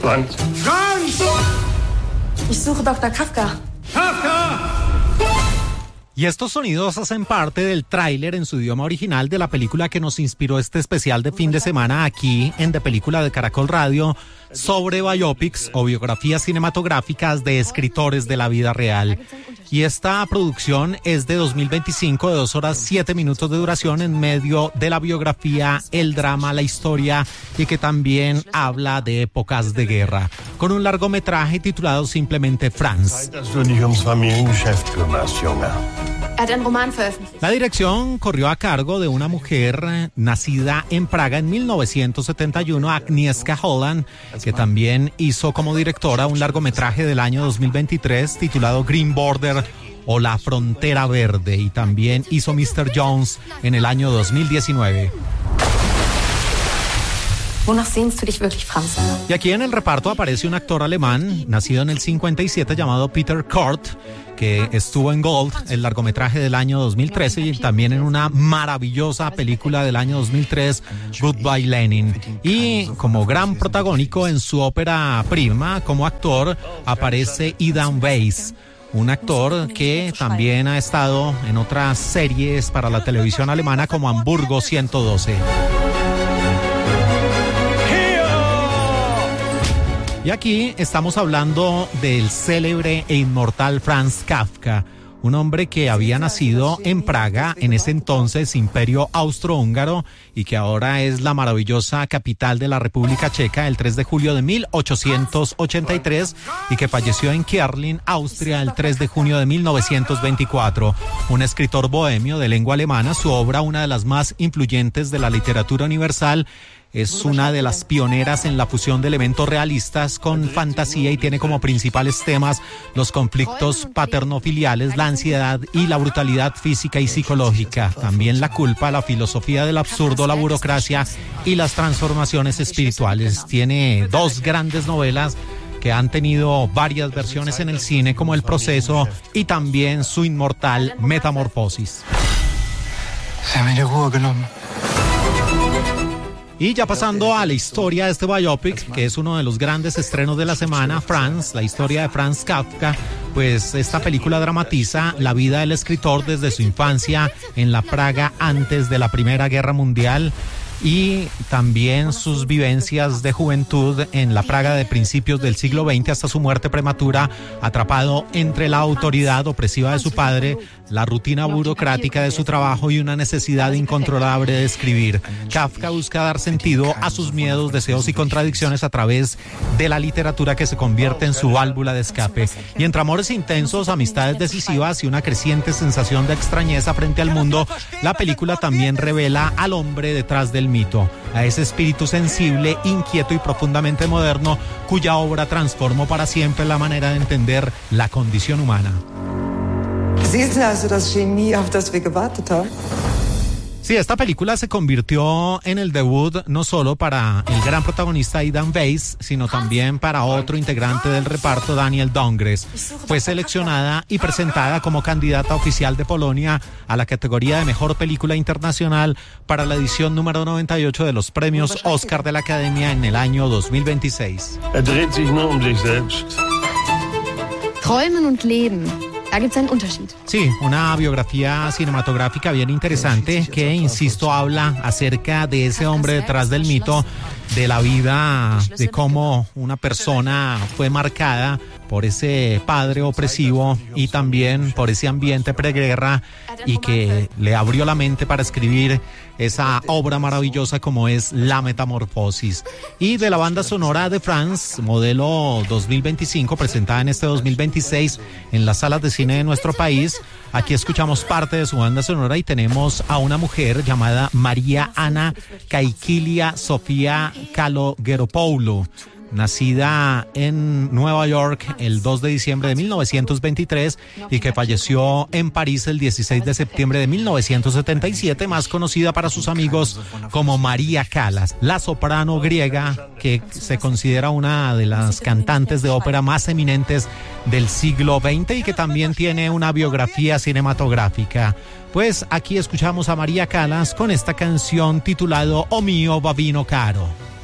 Franz. Franz! Ich suche Dr. Kafka. Kafka! Y estos sonidos hacen parte del tráiler en su idioma original de la película que nos inspiró este especial de fin de semana aquí en De Película de Caracol Radio sobre biopics o biografías cinematográficas de escritores de la vida real. Y esta producción es de 2025, de 2 horas 7 minutos de duración, en medio de la biografía, el drama, la historia, y que también habla de épocas de guerra, con un largometraje titulado simplemente Franz. La dirección corrió a cargo de una mujer nacida en Praga en 1971, Agnieszka Holland, que también hizo como directora un largometraje del año 2023 titulado Green Border o La Frontera Verde, y también hizo Mr. Jones en el año 2019. Wonach sehnst du dich wirklich, Franz? Y aquí en el reparto aparece un actor alemán, nacido en el 57, llamado Peter Kort, que estuvo en Gold, el largometraje del año 2013, y también en una maravillosa película del año 2003, Goodbye Lenin. Y como gran protagónico en su ópera prima, como actor, aparece Idam Weiss, un actor que también ha estado en otras series para la televisión alemana como Hamburgo 112. Y aquí estamos hablando del célebre e inmortal Franz Kafka, un hombre que había nacido en Praga, en ese entonces Imperio Austrohúngaro, y que ahora es la maravillosa capital de la República Checa, el 3 de julio de 1883, y que falleció en Kärlin, Austria, el 3 de junio de 1924. Un escritor bohemio de lengua alemana, su obra, una de las más influyentes de la literatura universal, es una de las pioneras en la fusión de elementos realistas con fantasía y tiene como principales temas los conflictos paternofiliales, la ansiedad y la brutalidad física y psicológica. También la culpa, la filosofía del absurdo, la burocracia y las transformaciones espirituales. Tiene 2 grandes novelas que han tenido varias versiones en el cine, como El Proceso y también su inmortal Metamorfosis. Se me llegó que no. Y ya pasando a la historia de este biopic, que es uno de los grandes estrenos de la semana, Franz, la historia de Franz Kafka, pues esta película dramatiza la vida del escritor desde su infancia en la Praga antes de la Primera Guerra Mundial, y también sus vivencias de juventud en la Praga de principios del siglo XX hasta su muerte prematura, atrapado entre la autoridad opresiva de su padre, la rutina burocrática de su trabajo y una necesidad incontrolable de escribir. Kafka busca dar sentido a sus miedos, deseos y contradicciones a través de la literatura, que se convierte en su válvula de escape. Y entre amores intensos, amistades decisivas y una creciente sensación de extrañeza frente al mundo, la película también revela al hombre detrás del mito, a ese espíritu sensible, inquieto y profundamente moderno, cuya obra transformó para siempre la manera de entender la condición humana. Sie sind also das Genie, auf das wir gewartet haben. Sí, esta película se convirtió en el debut no solo para el gran protagonista Idam Weiss, sino también para otro integrante del reparto, Daniel Dongres. Fue seleccionada y presentada como candidata oficial de Polonia a la categoría de Mejor Película Internacional para la edición número 98 de los premios Oscar de la Academia en el año 2026. Dreht sich nur um sich selbst. Träumen und Leben. Da gibt's einen Unterschied. Sí, una biografía cinematográfica bien interesante que, insisto, habla acerca de ese hombre detrás del mito, de la vida, de cómo una persona fue marcada por ese padre opresivo y también por ese ambiente preguerra, y que le abrió la mente para escribir esa obra maravillosa como es La Metamorfosis. Y de la banda sonora de Franz, modelo 2025, presentada en este 2026 en las salas de cine de nuestro país, aquí escuchamos parte de su banda sonora y tenemos a una mujer llamada María Ana Kaikilia Sofía Kalogeropoulou, nacida en Nueva York el 2 de diciembre de 1923 y que falleció en París el 16 de septiembre de 1977, más conocida para sus amigos como María Callas, la soprano griega que se considera una de las cantantes de ópera más eminentes del siglo XX y que también tiene una biografía cinematográfica. Pues aquí escuchamos a María Callas con esta canción titulado O mio bambino caro.